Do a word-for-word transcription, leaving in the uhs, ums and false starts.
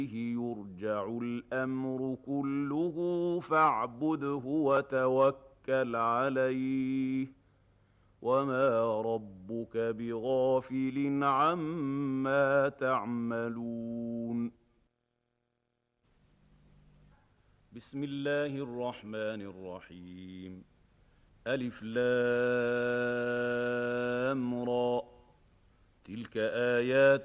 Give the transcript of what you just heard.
يرجع الأمر كله فاعبده وتوكل عليه وما ربك بغافل عما تعملون. بسم الله الرحمن الرحيم. ألف لام را تلك آيات